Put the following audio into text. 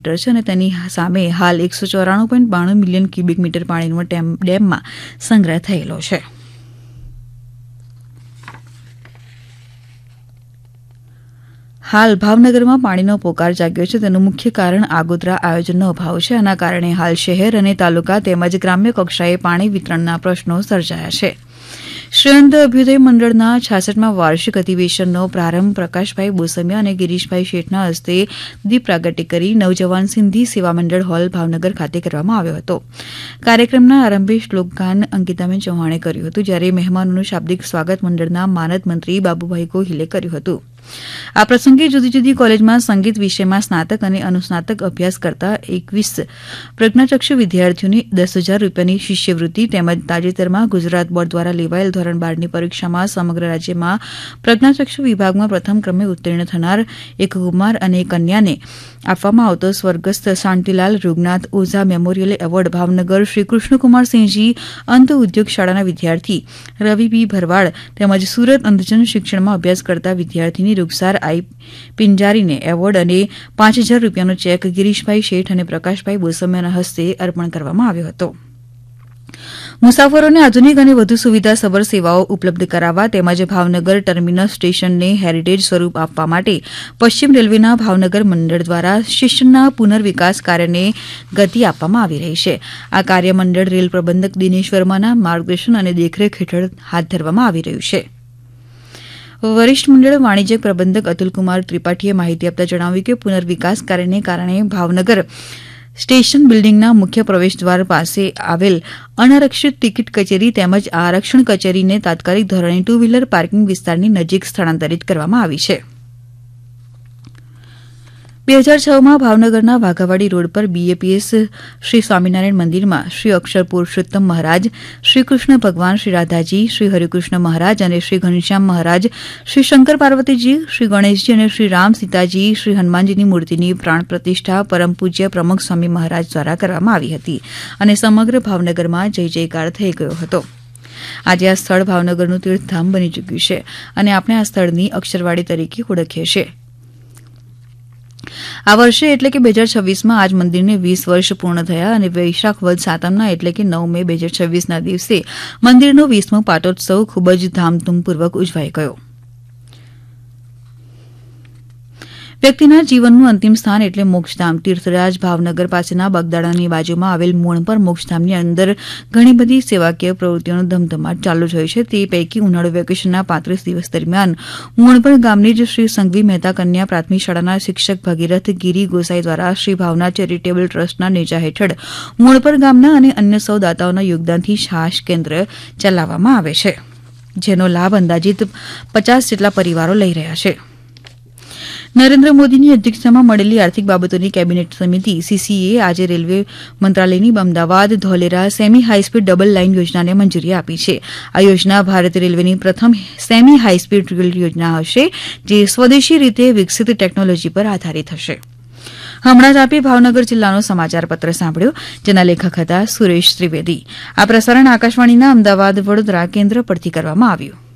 છે અને તેની સામે હાલ 194.92 મિલિયન ક્યુબિક મીટર પાણીનો ડેમમાં સંગ્રહ થયેલો છે. હાલ ભાવનગરમાં પાણીનો પોકાર જાગ્યો છે. તેનું મુખ્ય કારણ આગોતરા આયોજનનો અભાવ છે. આના કારણે હાલ શહેર અને તાલુકા તેમજ ગ્રામ્ય કક્ષાએ પાણી વિતરણના પ્રશ્નો સર્જાયા છે. શ્રેયંત અભ્યુદય મંડળના 66મા વાર્ષિક અધિવેશનનો પ્રારંભ પ્રકાશભાઈ બોસમિયા અને ગિરીશભાઈ શેઠના હસ્તે દીપ પ્રાગટ્ય કરી નવજવાન સિંધી સેવા મંડળ હોલ ભાવનગર ખાતે કરવામાં આવ્યો હતો. કાર્યક્રમના આરંભે શ્લોકગાન અંકિતાબેન ચૌહાણે કર્યું હતું, જ્યારે મહેમાનોનું શાબ્દિક સ્વાગત મંડળના માનદ મંત્રી બાબુભાઈ ગોહિલે કર્યું હતું. આ પ્રસંગે જુદી જુદી કોલેજમાં સંગીત વિષયમાં સ્નાતક અને અનુસ્નાતક અભ્યાસ કરતા 21 પ્રજ્ઞાચક્ષુ વિદ્યાર્થીઓને 10,000 રૂપિયાની શિષ્યવૃત્તિ તેમજ તાજેતરમાં ગુજરાત બોર્ડ દ્વારા લેવાયેલ ધોરણ 12ની પરીક્ષામાં સમગ્ર રાજ્યમાં પ્રજ્ઞાચક્ષુ વિભાગમાં પ્રથમ ક્રમે ઉત્તીર્ણ થનાર એક કુમાર અને કન્યાને આપવામાં આવતો સ્વર્ગસ્થ શાંતિલાલ રૂગનાથ ઓઝા મેમોરિયલ એવોર્ડ ભાવનગર શ્રી કૃષ્ણકુમારસિંહજી અંત ઉદ્યોગ શાળાના વિદ્યાર્થી રવિ બી ભરવાડ તેમજ સુરત અંધજન શિક્ષણમાં અભ્યાસ કરતા વિદ્યાર્થીની રૂગસાર આઈ પિંજારીને એવોર્ડ અને 5,000 રૂપિયાનો ચેક ગિરીશભાઈ શેઠ અને પ્રકાશભાઈ બોસમિયાના હસ્તે અર્પણ કરવામાં આવ્યો હતો. મુસાફરોને આધુનિક અને વધુ સુવિધાસભર સેવાઓ ઉપલબ્ધ કરાવવા તેમજ ભાવનગર ટર્મિનસ સ્ટેશનને હેરિટેજ સ્વરૂપ આપવા માટે પશ્ચિમ રેલવેના ભાવનગર મંડળ દ્વારા સ્ટેશનના પુનર્વિકાસ કાર્યને ગતિ આપવામાં આવી રહી છે. આ કાર્ય મંડળ રેલ પ્રબંધક દિનેશ વર્માના માર્ગદર્શન અને દેખરેખ હેઠળ હાથ ધરવામાં આવી રહ્યું છે. વરિષ્ઠ મંડળ વાણિજ્ય પ્રબંધક અતુલકુમાર ત્રિપાઠીએ માહિતી આપતા જણાવ્યું કે પુનર્વિકાસ કાર્યને કારણે ભાવનગર સ્ટેશન બિલ્ડિંગના મુખ્ય પ્રવેશદ્વાર પાસે આવેલ અનારક્ષિત ટિકિટ કચેરી તેમજ આરક્ષણ કચેરીને તાત્કાલિક ધોરણે 2 વ્હીલર પાર્કિંગ વિસ્તારની નજીક સ્થળાંતરિત કરવામાં આવી છે. 2006માં ભાવનગરના વાઘાવાડી રોડ પર BAPS શ્રી સ્વામિનારાયણ મંદિરમાં શ્રી અક્ષર પુરુષોત્તમ મહારાજ, શ્રી કૃષ્ણ ભગવાન, શ્રી રાધાજી, શ્રી હરિકૃષ્ણ મહારાજ અને શ્રી ઘનશ્યામ મહારાજ, શ્રી શંકર પાર્વતીજી, શ્રી ગણેશજી અને શ્રી રામ સીતાજી, શ્રી હનુમાનજીની મૂર્તિની પ્રાણ પ્રતિષ્ઠા પરમ પૂજ્ય પ્રમુખ સ્વામી મહારાજ દ્વારા કરવામાં આવી હતી અને સમગ્ર ભાવનગરમાં જય જયકાર થઈ ગયો હતો. આજે આ સ્થળ ભાવનગરનું તીર્થધામ બની ચૂક્યું છે અને આપણે આ સ્થળની અક્ષરવાડી તરીકે ઓળખીએ છીએ. આ વર્ષે એટલે કે 2026માં આજ મંદિરને 20 વર્ષ પૂર્ણ થયા અને વૈશાખ વદ સાતમના એટલે કે 9 મે 2026ના દિવસે મંદિરનો 20મો પાટોત્સવ ખૂબ જ ધામધૂમપૂર્વક ઉજવાઈ ગયો. વ્યક્તિના જીવનનું અંતિમ સ્થાન એટલે મોક્ષધામ. તીર્થરાજ ભાવનગર પાસેના બગદાણાની બાજુમાં આવેલ મૂણપર મોક્ષધામની અંદર ઘણી બધી સેવાકીય પ્રવૃત્તિઓનો ધમધમાટ ચાલુ જ હોય છે. તે પૈકી ઉનાળુ વેકેશનના 35 દિવસ દરમિયાન મૂણપર ગામની જ શ્રી સંઘવી મહેતા કન્યા પ્રાથમિક શાળાના શિક્ષક ભગીરથ ગિરી ગોસાઈ દ્વારા શ્રી ભાવના ચેરિટેબલ ટ્રસ્ટના નેજા હેઠળ મૂણપર ગામના અને અન્ય સૌ દાતાઓના યોગદાનથી છાશ કેન્દ્ર ચલાવવામાં આવે છે, જેનો લાભ અંદાજિત 50 જેટલા પરિવારો લઈ રહ્યા છે. નરેન્દ્ર મોદીની અધ્યક્ષતામાં મળેલી આર્થિક બાબતોની કેબિનેટ સમિતિ CCA આજે રેલવે મંત્રાલયની Ahmedabad Dholera semi high speed double line યોજનાને મંજૂરી આપી છે. આ યોજના ભારતીય રેલવેની પ્રથમ સેમી હાઈસ્પીડ રેલ યોજના હશે, જે સ્વદેશી રીતે વિકસિત ટેકનોલોજી પર આધારિત હશે. હમણાં જ આપે ભાવનગર જિલ્લાનો સમાચાર પત્ર સાંભળ્યો, જેના લેખક હતા સુરેશ ત્રિવેદી. આ પ્રસારણ આકાશવાણીના અમદાવાદ વડોદરા કેન્દ્ર પરથી કરવામાં આવ્યું.